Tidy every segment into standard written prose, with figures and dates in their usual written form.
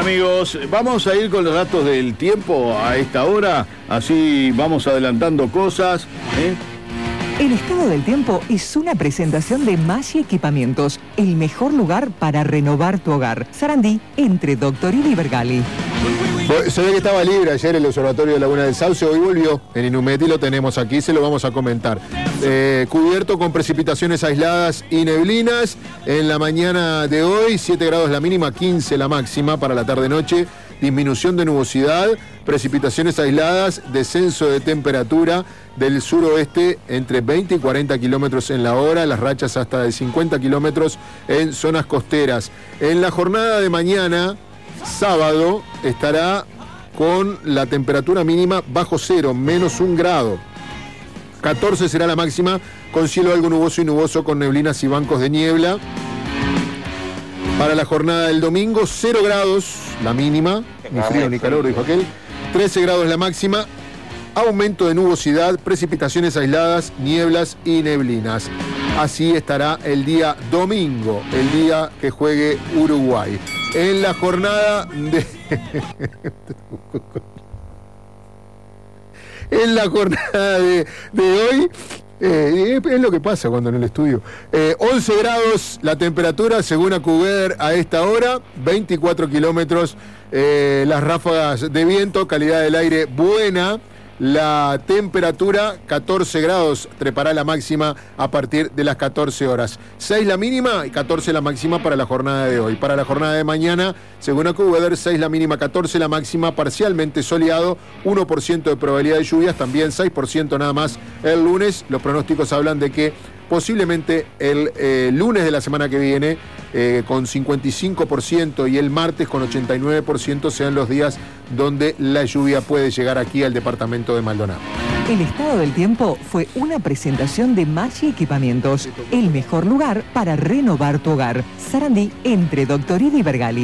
amigos, vamos a ir con los datos del tiempo a esta hora, así vamos adelantando cosas. El estado del tiempo es una presentación de Maggi Equipamientos, el mejor lugar para renovar tu hogar. Sarandí, entre Doctorini y Vergali. Se ve que estaba libre ayer el Observatorio de Laguna del Sauce, hoy volvió en Inumeti, lo tenemos aquí, se lo vamos a comentar. Cubierto con precipitaciones aisladas y neblinas. En la mañana de hoy, 7 grados la mínima, 15 la máxima para la tarde-noche. Disminución de nubosidad, precipitaciones aisladas, descenso de temperatura del suroeste entre 20 y 40 kilómetros en la hora, las rachas hasta de 50 kilómetros en zonas costeras. En la jornada de mañana, sábado, estará con la temperatura mínima bajo cero, menos 1 grado. 14 será la máxima, con cielo algo nuboso y nuboso, con neblinas y bancos de niebla. Para la jornada del domingo, 0 grados la mínima, ni frío ni calor, dijo aquel. 13 grados la máxima, aumento de nubosidad, precipitaciones aisladas, nieblas y neblinas. Así estará el día domingo, el día que juegue Uruguay. En la jornada de... en la jornada de hoy... es lo que pasa cuando en el estudio. 11 grados la temperatura, según Acuber a esta hora, 24 kilómetros las ráfagas de viento, calidad del aire buena. La temperatura, 14 grados, trepará la máxima a partir de las 14 horas. 6 la mínima y 14 la máxima para la jornada de hoy. Para la jornada de mañana, según AccuWeather, 6 la mínima, 14 la máxima, parcialmente soleado, 1% de probabilidad de lluvias, también 6% nada más el lunes. Los pronósticos hablan de que posiblemente el lunes de la semana que viene, con 55%, y el martes con 89% sean los días donde la lluvia puede llegar aquí al departamento de Maldonado. El estado del tiempo fue una presentación de Maggi Equipamientos, el mejor lugar para renovar tu hogar. Sarandí, entre Doctorini y Vergali.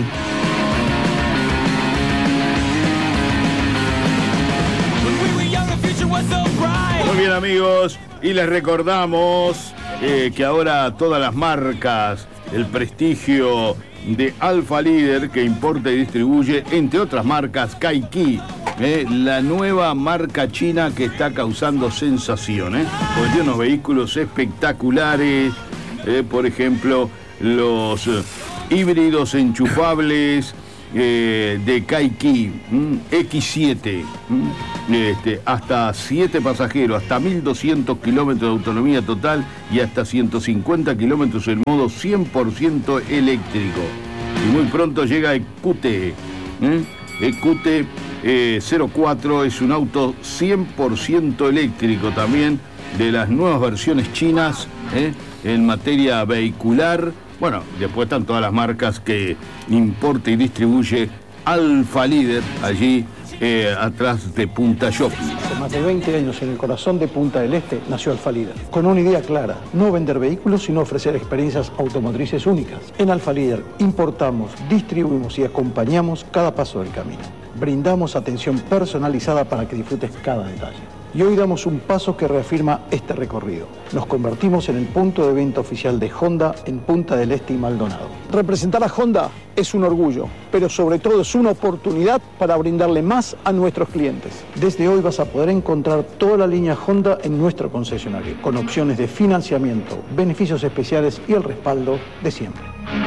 Muy bien, amigos, y les recordamos que ahora todas las marcas, el prestigio de Alfa Líder, que importa y distribuye, entre otras marcas, Kaiki, la nueva marca china que está causando sensación, porque tiene unos vehículos espectaculares, por ejemplo, los híbridos enchufables de Kaiki X7, hasta 7 pasajeros, hasta 1.200 kilómetros de autonomía total y hasta 150 kilómetros en modo 100% eléctrico. Y muy pronto llega EQT. EQT 04 es un auto 100% eléctrico también, de las nuevas versiones chinas en materia vehicular. Bueno, después están todas las marcas que importa y distribuye Alfa Líder, allí atrás de Punta Shopping. Con más de 20 años en el corazón de Punta del Este nació Alfa Líder, con una idea clara: no vender vehículos, sino ofrecer experiencias automotrices únicas. En Alfa Líder importamos, distribuimos y acompañamos cada paso del camino. Brindamos atención personalizada para que disfrutes cada detalle. Y hoy damos un paso que reafirma este recorrido. Nos convertimos en el punto de venta oficial de Honda en Punta del Este y Maldonado. Representar a Honda es un orgullo, pero sobre todo es una oportunidad para brindarle más a nuestros clientes. Desde hoy vas a poder encontrar toda la línea Honda en nuestro concesionario, con opciones de financiamiento, beneficios especiales y el respaldo de siempre.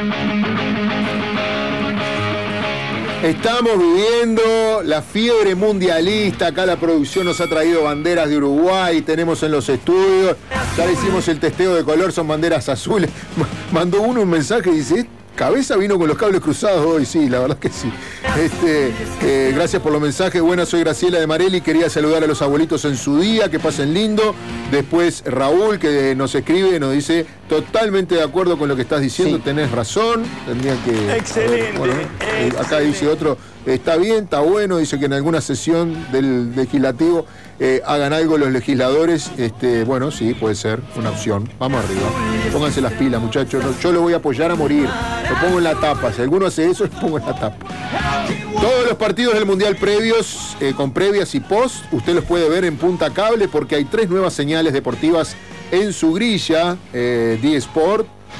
Estamos viviendo la fiebre mundialista. Acá la producción nos ha traído banderas de Uruguay. Tenemos en los estudios. Ya le hicimos el testeo de color, son banderas azules. Mandó uno un mensaje y dice: Cabeza vino con los cables cruzados hoy. Sí, la verdad que sí. Gracias por los mensajes. Buenas, soy Graciela de Marelli. Quería saludar a los abuelitos en su día, que pasen lindo. Después Raúl, que nos escribe, nos dice: totalmente de acuerdo con lo que estás diciendo, sí. Tenés razón. Tendría que... Excelente. Bueno, acá dice otro: está bien, está bueno. Dice que en alguna sesión del legislativo hagan algo los legisladores. Bueno, sí, puede ser una opción. Vamos arriba. Pónganse las pilas, muchachos. Yo lo voy a apoyar a morir. Lo pongo en la tapa. Si alguno hace eso, lo pongo en la tapa. Todos los partidos del Mundial previos, con previas y post, usted los puede ver en Punta Cable, porque hay 3 nuevas señales deportivas en su grilla. D-Sport,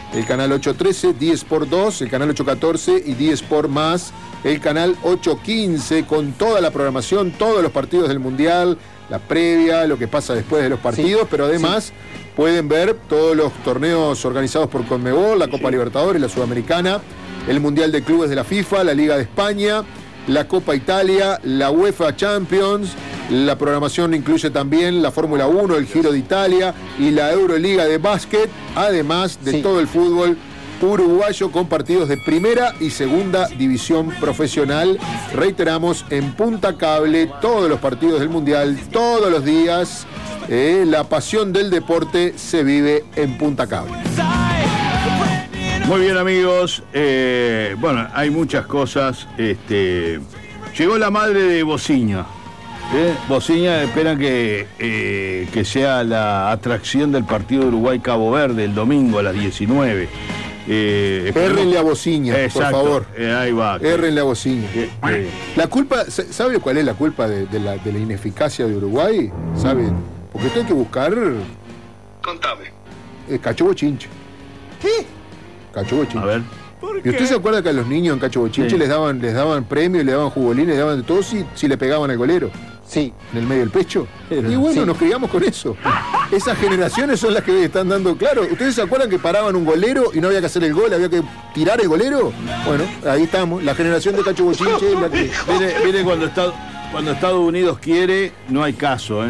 el canal 813, D-Sport 2, el canal 814 y D-Sport más, el canal 815, con toda la programación, todos los partidos del Mundial, la previa, lo que pasa después de los partidos, pero además pueden ver todos los torneos organizados por Conmebol, la Copa Libertadores, la Sudamericana, el Mundial de Clubes de la FIFA, la Liga de España, la Copa Italia, la UEFA Champions. La programación incluye también la Fórmula 1, el Giro de Italia y la Euroliga de básquet, además de todo el fútbol uruguayo con partidos de primera y segunda división profesional. Reiteramos, en Punta Cable, todos los partidos del Mundial, todos los días. La pasión del deporte se vive en Punta Cable. Muy bien, amigos. Bueno, hay muchas cosas. Llegó la madre de Bociña. Bociña espera que sea la atracción del partido de Uruguay-Cabo Verde el domingo a las 19. Érrenle a Bociña, por favor. Ahí va. Érrenle a Bociña. La culpa, ¿sabe cuál es la culpa de la ineficacia de Uruguay? ¿Saben? Porque esto hay que buscar. Contame. Cacho Bochinche. ¿Qué? Cacho Bochinche. A ver. ¿Y usted se acuerda que a los niños en Cacho Bochinche les daban premios, les daban jugolines, les daban de todo si le pegaban al golero? Sí. En el medio del pecho. Y bueno, nos criamos con eso. Esas generaciones son las que están dando. Claro, ¿ustedes se acuerdan que paraban un golero y no había que hacer el gol, había que tirar el golero? Bueno, ahí estamos. La generación de Cacho Bochinche es la que. Viene cuando Estados Unidos quiere, no hay caso,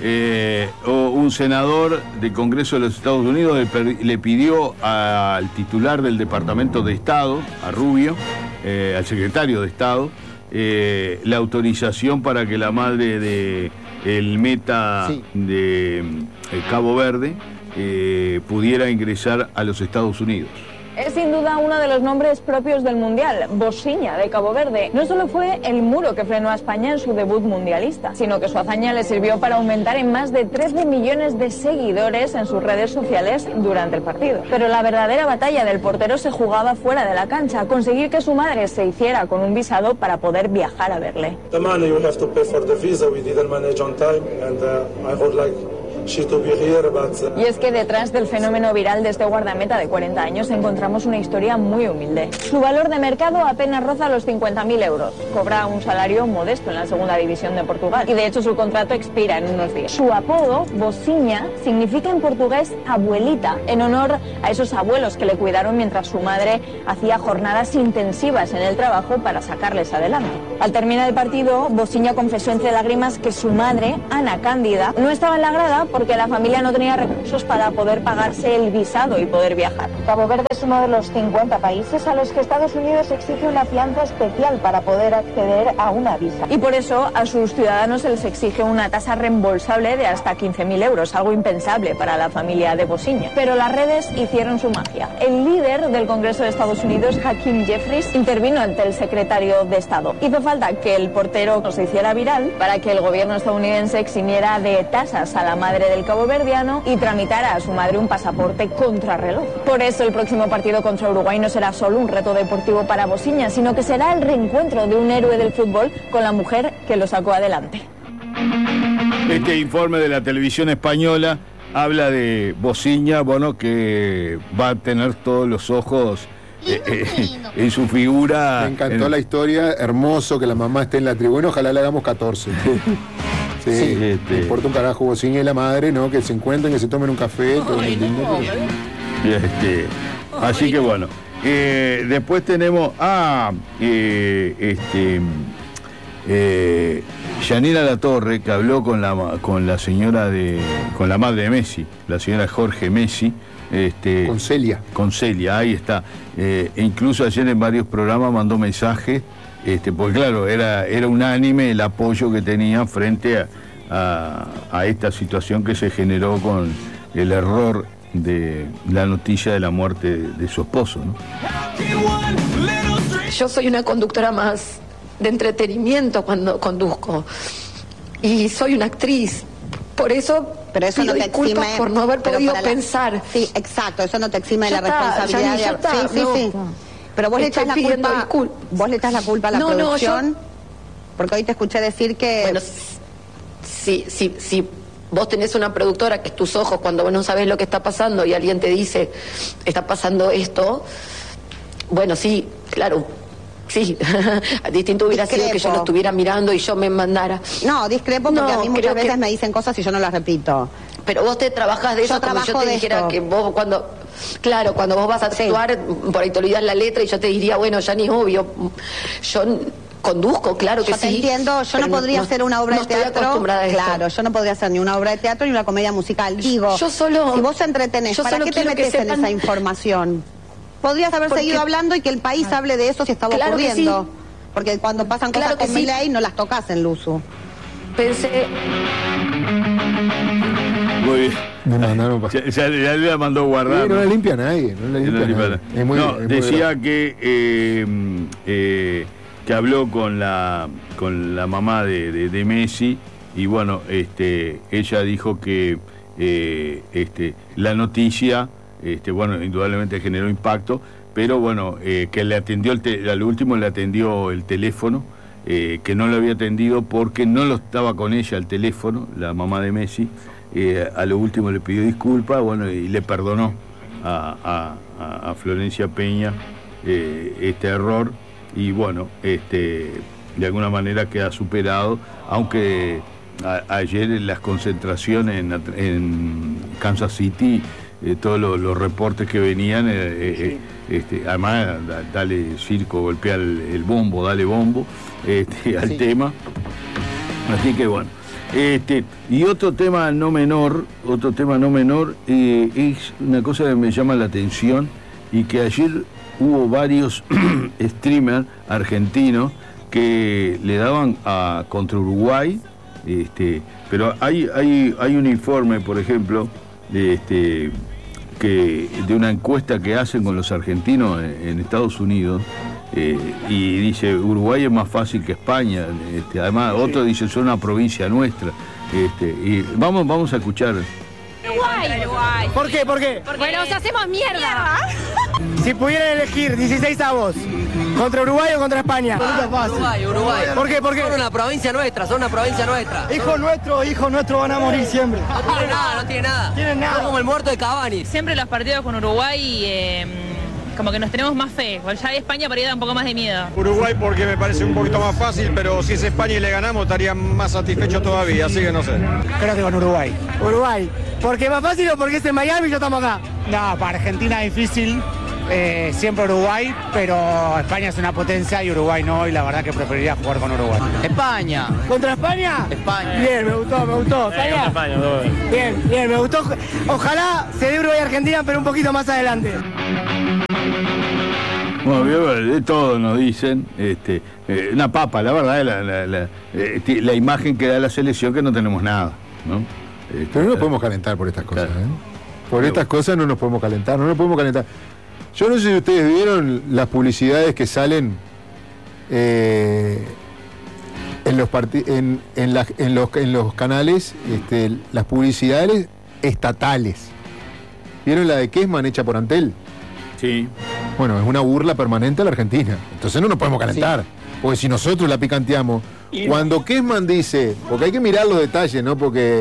o un senador del Congreso de los Estados Unidos le pidió al titular del Departamento de Estado, a Rubio, al secretario de Estado, la autorización para que la madre de el meta de Cabo Verde pudiera ingresar a los Estados Unidos. Es sin duda uno de los nombres propios del Mundial, Bociña de Cabo Verde. No solo fue el muro que frenó a España en su debut mundialista, sino que su hazaña le sirvió para aumentar en más de 13 millones de seguidores en sus redes sociales durante el partido. Pero la verdadera batalla del portero se jugaba fuera de la cancha, conseguir que su madre se hiciera con un visado para poder viajar a verle. The money you have to pay for the visa, we didn't manage on time, and I would like she to be here, but Y es que detrás del fenómeno viral de este guardameta de 40 años encontramos una historia muy humilde. Su valor de mercado apenas roza los 50.000 euros. Cobra un salario modesto en la segunda división de Portugal y de hecho su contrato expira en unos días. Su apodo, Bociña, significa en portugués abuelita, en honor a esos abuelos que le cuidaron mientras su madre hacía jornadas intensivas en el trabajo para sacarles adelante. Al terminar el partido, Bociña confesó entre lágrimas que su madre, Ana Cándida, no estaba en la grada porque la familia no tenía recursos para poder pagarse el visado y poder viajar. Cabo Verde es uno de los 50 países a los que Estados Unidos exige una fianza especial para poder acceder a una visa. Y por eso a sus ciudadanos se les exige una tasa reembolsable de hasta 15.000 euros, algo impensable para la familia de Bociña. Pero las redes hicieron su magia. El líder del Congreso de Estados Unidos, Hakeem Jeffries, intervino ante el secretario de Estado. Hizo falta que el portero se hiciera viral para que el gobierno estadounidense eximiera de tasas a la madre del caboverdiano y tramitara a su madre un pasaporte contrarreloj. Por eso el próximo partido contra Uruguay no será solo un reto deportivo para Bociña, sino que será el reencuentro de un héroe del fútbol con la mujer que lo sacó adelante. Este informe de la televisión española habla de Bociña, bueno, que va a tener todos los ojos en su figura. Me encantó la historia, hermoso que la mamá esté en la tribuna, ojalá le hagamos 14. Sí, me importa un carajo Bociña y la madre, ¿no? Que se encuentren, que se tomen un café, todo muy lindo. Así que bueno, después tenemos Yanira Latorre, que habló con la señora con la madre de Messi, la señora Jorge Messi. Con Celia. Con Celia, ahí está. Incluso ayer en varios programas mandó mensajes, porque claro, era unánime el apoyo que tenía frente a esta situación que se generó con el error de la noticia de la muerte de su esposo, ¿no? Yo soy una conductora más de entretenimiento cuando conduzco y soy una actriz, por eso pido no te disculpas exime, por no haber podido pensar. Sí, exacto, eso no te exime de la responsabilidad. Ya está, sí. Pero vos le echás la culpa a la producción, porque hoy te escuché decir que... Bueno, si vos tenés una productora que es tus ojos cuando vos no sabés lo que está pasando y alguien te dice, está pasando esto, bueno, sí, claro, sí, distinto hubiera sido que yo lo estuviera mirando y yo me mandara. No, discrepo porque a mí muchas veces me dicen cosas y yo no las repito. Pero vos te trabajás de eso, como yo te dijera que vos cuando... Claro, cuando vos vas a actuar, por ahí te olvidás la letra y yo te diría, bueno, ya ni es obvio, yo... conduzco, claro que sí. Yo te entiendo, yo no podría hacer una obra de teatro. Claro, yo no podría hacer ni una obra de teatro ni una comedia musical. Digo, yo solo, si vos entretenés, ¿para qué te metes en esa información? Podrías haber seguido hablando y que el país hable de eso si estaba ocurriendo. Sí. Porque cuando pasan cosas con Milei no las tocas en Luzu. Pensé... Muy bien. No pasa. Ya le mandó guardar. Sí, no la limpia nadie. Es muy, decía que habló con la mamá de Messi y bueno, ella dijo que la noticia, bueno, indudablemente generó impacto, pero bueno, que le atendió al último le atendió el teléfono, que no lo había atendido porque no lo estaba con ella el teléfono, la mamá de Messi. A lo último le pidió disculpas, bueno, y le perdonó a Florencia Peña este error. Y bueno, de alguna manera queda superado, aunque ayer en las concentraciones en Kansas City, todos los reportes que venían, además, dale circo, golpea el bombo, dale bombo al tema. Así que bueno. Y otro tema no menor, es una cosa que me llama la atención y que ayer hubo varios streamers argentinos que le daban contra Uruguay, pero hay un informe, por ejemplo, de una encuesta que hacen con los argentinos en Estados Unidos, y dice Uruguay es más fácil que España, además otro dice son una provincia nuestra, y vamos a escuchar. Uruguay. ¿Por qué? Porque nos hacemos mierda. Si pudieran elegir 16 avos, ¿contra Uruguay o contra España? Uruguay. ¿Por qué? Son una provincia nuestra. Hijos nuestros van a morir siempre. No tiene nada. Tienen nada. Son como el muerto de Cavani. Siempre los partidos con Uruguay, como que nos tenemos más fe. Ya de España para ir da un poco más de miedo. Uruguay porque me parece un poquito más fácil, pero si es España y le ganamos estaría más satisfecho todavía, así que no sé. Creo que con Uruguay. Uruguay. ¿Por qué es más fácil o porque es en Miami y yo estamos acá? No, para Argentina es difícil. Siempre Uruguay, pero España es una potencia y Uruguay no, y la verdad que preferiría jugar con Uruguay. España. ¿Contra España? España. Bien, me gustó. ¿España? Bien, me gustó. Ojalá se dé Uruguay-Argentina, pero un poquito más adelante. Bueno, de todo nos dicen, una papa, la verdad, la imagen que da la selección que no tenemos nada, ¿no? Pero no nos podemos calentar por estas cosas, ¿eh? Por estas cosas no nos podemos calentar. Yo no sé si ustedes vieron las publicidades que salen en los canales, las publicidades estatales. ¿Vieron la de Kessman hecha por Antel? Sí. Bueno, es una burla permanente a la Argentina. Entonces no nos podemos calentar. Sí. Porque si nosotros la picanteamos, cuando Kessman dice, porque hay que mirar los detalles, ¿no? Porque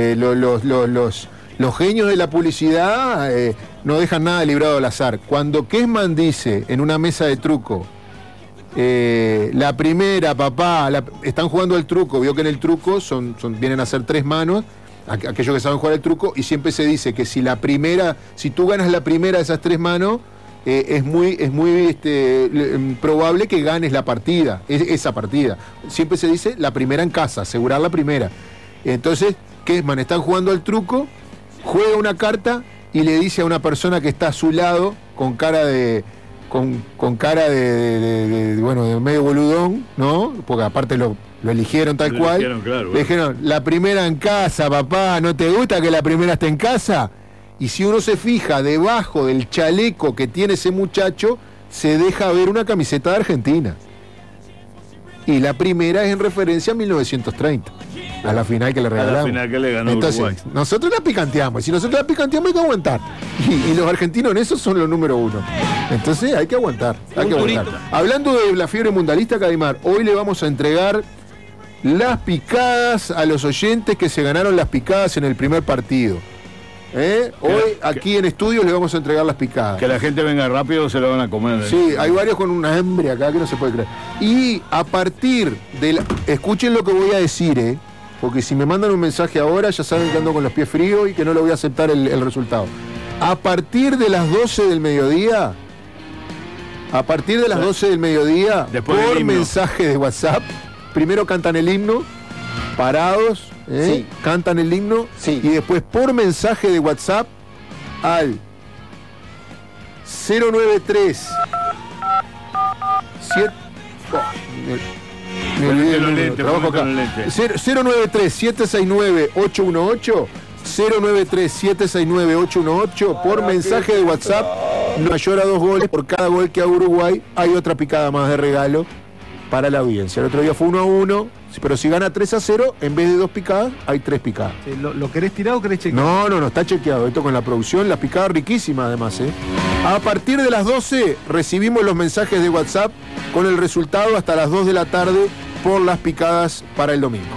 los genios de la publicidad no dejan nada librado al azar. Cuando Kessman dice en una mesa de truco, la primera, papá, están jugando al truco, vio que en el truco vienen a ser 3 manos, aquellos que saben jugar al truco, y siempre se dice que si tú ganas la primera de esas 3 manos, es muy probable que ganes la partida, esa partida. Siempre se dice la primera en casa, asegurar la primera. Entonces, Kessman están jugando al truco, juega una carta y le dice a una persona que está a su lado con cara de medio boludón, ¿no? Porque aparte lo eligieron tal cual. Claro, le dijeron, la primera en casa, papá, ¿no te gusta que la primera esté en casa? Y si uno se fija debajo del chaleco que tiene ese muchacho, se deja ver una camiseta de Argentina. Y la primera es en referencia a 1930, a la final que le regalamos. A la final que le ganó Entonces, Uruguay. Nosotros la picanteamos, y si nosotros la picanteamos hay que aguantar. Y los argentinos en eso son los número 1. Entonces hay que aguantar. Hablando de la fiebre mundialista, Cadimar, hoy le vamos a entregar las picadas a los oyentes que se ganaron las picadas en el primer partido. Hoy aquí en estudio les vamos a entregar las picadas. Que la gente venga rápido, se lo van a comer. Sí, hay varios con una hambre acá que no se puede creer. Y a partir de escuchen lo que voy a decir, porque si me mandan un mensaje ahora ya saben que ando con los pies fríos y que no lo voy a aceptar el resultado. A partir de las 12 del mediodía, después por mensaje de WhatsApp, primero cantan el himno, parados, Sí. cantan el himno, Sí. y después por mensaje de WhatsApp al 093 093 769 818 093 769 818 por mensaje de WhatsApp, mayor a 2 goles. Por cada gol que haga Uruguay hay otra picada más de regalo para la audiencia. El otro día fue 1-1, pero si gana 3-0, en vez de 2 picadas, hay 3 picadas. Sí, ¿Lo querés tirar o querés chequear? No, está chequeado. Esto con la producción, las picadas riquísimas además. A partir de las 12 recibimos los mensajes de WhatsApp con el resultado hasta las 2 de la tarde por las picadas para el domingo.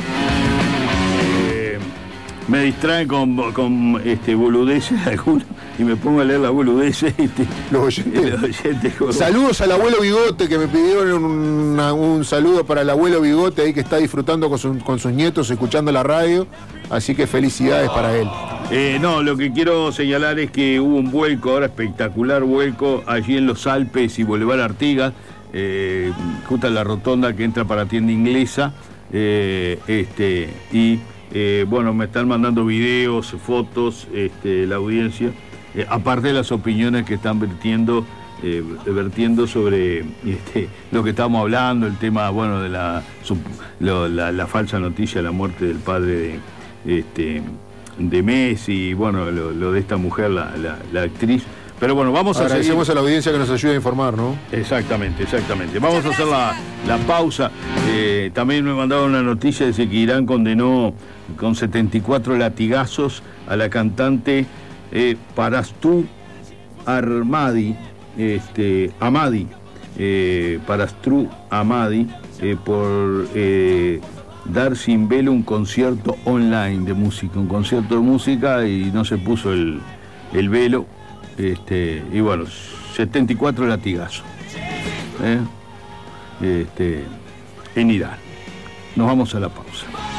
Me distraen con boludeces algunos y me pongo a leer las boludeces. Los oyentes. Saludos al abuelo Bigote, que me pidieron un saludo para el abuelo Bigote ahí que está disfrutando con sus nietos escuchando la radio. Así que felicidades para él. No, lo que quiero señalar es que hubo un vuelco, ahora espectacular vuelco, allí en los Alpes y Boulevard Artigas, justo en la rotonda que entra para tienda inglesa. Bueno, me están mandando videos, fotos, la audiencia, aparte de las opiniones que están vertiendo sobre lo que estamos hablando, el tema, bueno, de la falsa noticia de la muerte del padre de Messi, bueno, lo de esta mujer, la actriz. Pero bueno, vamos a agradecemos a la audiencia que nos ayude a informar, ¿no? Exactamente. Vamos a hacer la pausa. También me mandaron una noticia, dice que Irán condenó con 74 latigazos a la cantante Parastru Ahmadi, Parastru Ahmadi, por dar sin velo un concierto online de música, y no se puso el velo. Y bueno, 74 latigazos en Irán. Nos vamos a la pausa.